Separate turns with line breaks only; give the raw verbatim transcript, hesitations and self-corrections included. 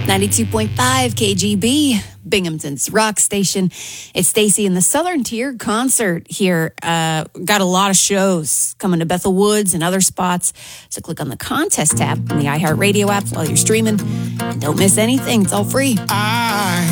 ninety-two point five K G B, Binghamton's rock station. It's Stacy in the Southern Tier concert here. Uh, got a lot of shows coming to Bethel Woods and other spots. So click on the contest tab in the iHeartRadio app while you're streaming. And don't miss anything. It's all free.
I